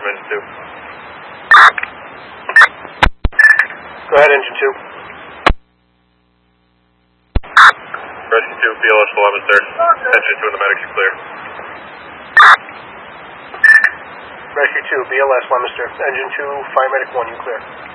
from Engine 2. Go ahead, Engine 2. Rescue 2, BLS full Evans there. Engine 2 and the medics are clear. Rescue 2, BLS Leominster. Engine 2, Fire Medic 1, you clear.